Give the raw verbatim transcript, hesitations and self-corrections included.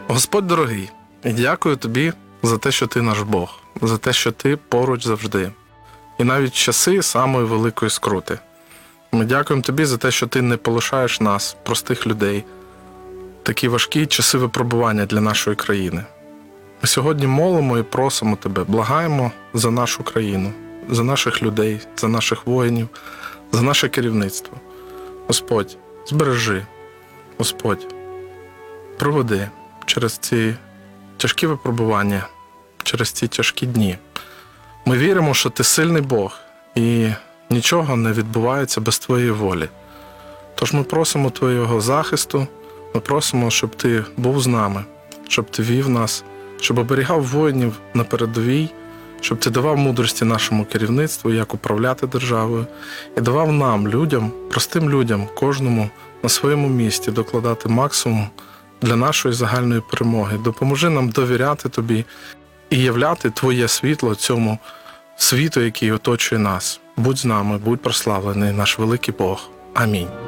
Господь дорогий, і дякую Тобі за те, що Ти наш Бог, за те, що Ти поруч завжди. І навіть в часи самої великої скрути. Ми дякуємо Тобі за те, що Ти не полишаєш нас, простих людей, такі важкі часи випробування для нашої країни. Ми сьогодні молимо і просимо Тебе, благаємо за нашу країну, за наших людей, за наших воїнів, за наше керівництво. Господь, збережи, Господь, проведи через ці тяжкі випробування, через ці тяжкі дні. Ми віримо, що Ти сильний Бог, і нічого не відбувається без Твоєї волі. Тож ми просимо Твого захисту, ми просимо, щоб Ти був з нами, щоб Ти вів нас, щоб оберігав воїнів на передовій, щоб Ти давав мудрості нашому керівництву, як управляти державою, і давав нам, людям, простим людям, кожному на своєму місці докладати максимум для нашої загальної перемоги. Допоможи нам довіряти Тобі і являти Твоє світло цьому світу, який оточує нас. Будь з нами, будь прославлений наш великий Бог. Амінь.